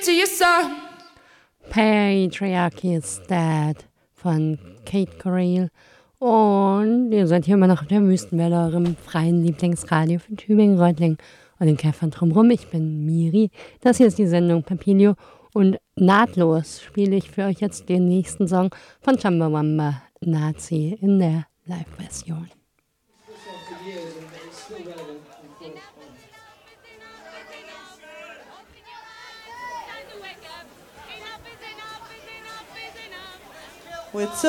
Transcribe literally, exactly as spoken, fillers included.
to your son. Patriarchy is Dead von Kate Correll. Und ihr seid hier immer noch auf der Wüstenwelle, eurem freien Lieblingsradio von Tübingen-Reutlingen und den Käfern drumherum. Ich bin Miri. Das hier ist die Sendung Papilio. Und nahtlos spiele ich für euch jetzt den nächsten Song von Chumbawamba Nazi in der Live-Version. With